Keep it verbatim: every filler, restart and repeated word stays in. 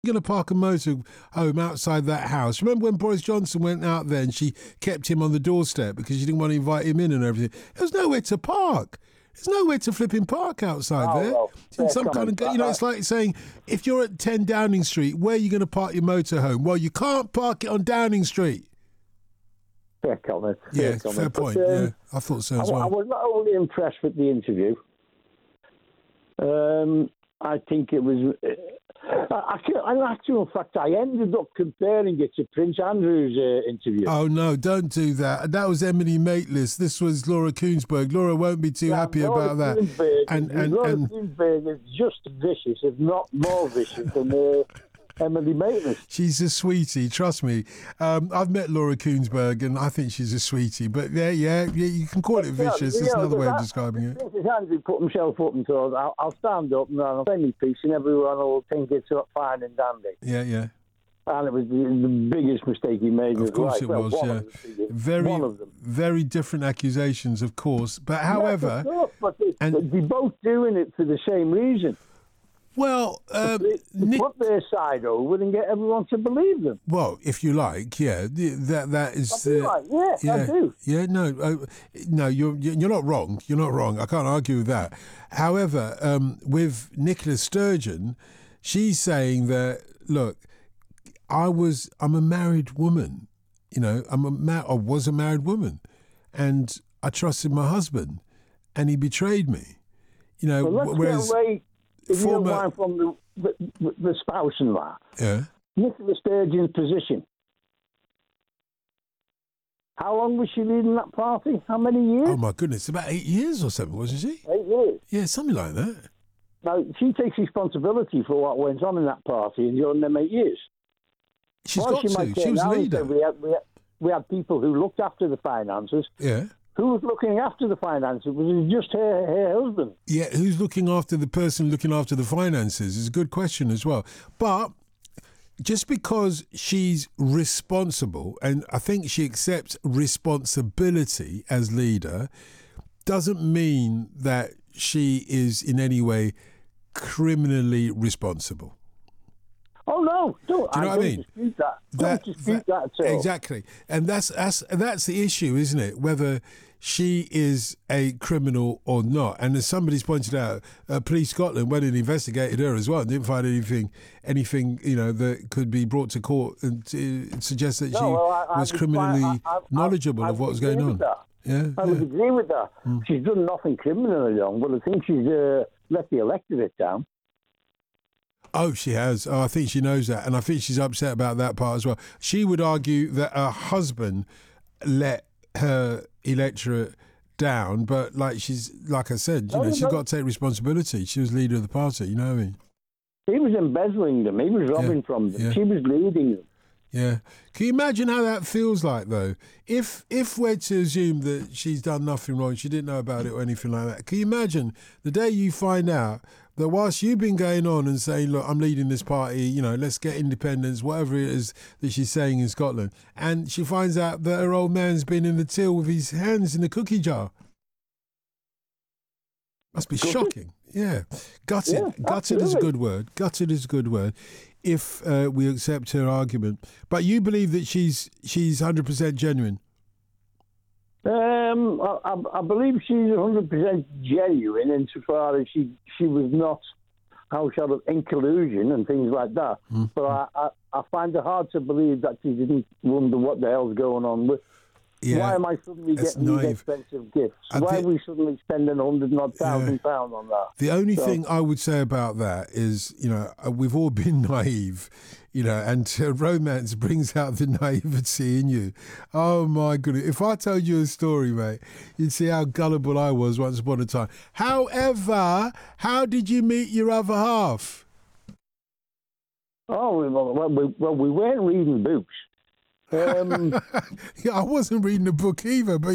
Going to park a motorhome outside that house. Remember when Boris Johnson went out there and she kept him on the doorstep because she didn't want to invite him in and everything? There's nowhere to park. There's nowhere to flipping park outside oh, there. Well, it's in some kind of, you know, it's like saying, if you're at ten Downing Street, where are you going to park your motorhome? Well, you can't park it on Downing Street. Fair comment. Yeah, fair, fair comment. point. But, um, yeah, I thought so as I, well. I was not only impressed with the interview. Um, I think it was. Uh, I, I, in actual fact, I ended up comparing it to Prince Andrew's uh, interview. Oh, no, don't do that. That was Emily Maitlis. This was Laura Koonsberg. Laura won't be too yeah, happy Laura about that. Koonsberg, And, and, Laura and Koonsberg is just vicious, if not more vicious than uh, Emily Maitlis. She's a sweetie, trust me. Um, I've met Laura Koonsberg, and I think she's a sweetie. But yeah, yeah, yeah you can call it vicious. Yeah, It's another way that, of describing it. Prince Andrew put himself up and thought, I'll, I'll stand up and I'll say my piece, and everyone will think it's fine and dandy. Yeah, yeah. And it was the, the biggest mistake he made in his life. Of course it well, was, one yeah. Of the biggest, very, one of them. very different accusations, of course. But however... Yes, of course, but they, and, they're both doing it for the same reason. Well, um, to, to Nick, put their side over and get everyone to believe them. Well, if you like, yeah, that that is. I do uh, like, yeah, yeah, I do. Yeah, no, uh, no, you're you're not wrong. You're not wrong. I can't argue with that. However, um, with Nicola Sturgeon, she's saying that look, I was I'm a married woman. You know, I'm a ma- I was a married woman, and I trusted my husband, and he betrayed me. You know, well, let's whereas. get away. If Former, you don't mind from the, the, the spouse and that, yeah. Nicola Sturgeon's position. How long was she leading that party? How many years? Oh my goodness, about eight years or something, wasn't she? Eight years. Yeah, something like that. Now, she takes responsibility for what went on in that party during them eight years. She's well, got she to. She was leader. We had, we, had, we had people who looked after the finances. Yeah. Who was looking after the finances? It was just her, her husband. Yeah, who's looking after the person looking after the finances is a good question as well. But just because she's responsible, and I think she accepts responsibility as leader, doesn't mean that she is in any way criminally responsible. Oh no! Don't, Do you know I what I don't mean? dispute that. That, don't dispute that, that at all. Exactly, and that's that's that's the issue, isn't it? Whether she is a criminal or not. And as somebody's pointed out, uh, Police Scotland went and investigated her as well and didn't find anything, anything you know, that could be brought to court and to suggest that no, she well, I, was I criminally I, I, knowledgeable I, of what was agree going on. with that. Yeah, I yeah. would agree with that. Mm. She's done nothing criminally wrong, but I think she's uh, let the electorate down. Oh, she has. Oh, I think she knows that. And I think she's upset about that part as well. She would argue that her husband let her electorate down, but like she's, like I said, you no, know, she's no. got to take responsibility. She was leader of the party, you know what I mean? He was embezzling them. He was robbing yeah. from them. Yeah. She was leading them. Yeah. Can you imagine how that feels like, though? If if we're to assume that she's done nothing wrong, she didn't know about it or anything like that, can you imagine the day you find out that whilst you've been going on and saying, look, I'm leading this party, you know, let's get independence, whatever it is that she's saying in Scotland, and she finds out that her old man's been in the till with his hands in the cookie jar? Must be Gutted. shocking. Yeah. Gutted. Yeah, Gutted absolutely. is a good word. Gutted is a good word if uh, we accept her argument. But you believe that she's she's one hundred percent genuine? Um, I, I believe she's one hundred percent genuine insofar as she, she was not, how sort of, in collusion and things like that. Mm-hmm. But I, I, I find it hard to believe that she didn't wonder what the hell's going on with. Yeah, why am I suddenly getting naive. these expensive gifts? I Why th- are we suddenly spending a hundred odd thousand yeah. pounds on that? The only so. thing I would say about that is, you know, we've all been naive, you know, and uh, romance brings out the naivety in you. Oh my goodness! If I told you a story, mate, you'd see how gullible I was once upon a time. However, how did you meet your other half? Oh well, we, well, we weren't reading books. Um, yeah, I wasn't reading a book either, but